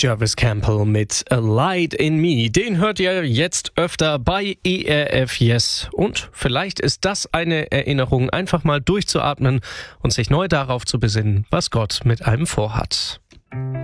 Jarvis Campbell mit A Light in Me. Den hört ihr jetzt öfter bei ERF Yes. Und vielleicht ist das eine Erinnerung, einfach mal durchzuatmen und sich neu darauf zu besinnen, was Gott mit einem vorhat.